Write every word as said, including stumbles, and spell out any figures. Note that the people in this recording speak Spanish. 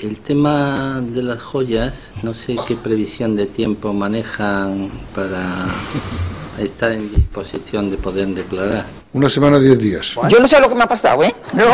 El tema de las joyas, no sé qué previsión de tiempo manejan para estar en disposición de poder declarar. Una semana, diez días. Yo no sé lo que me ha pasado, ¿eh? No.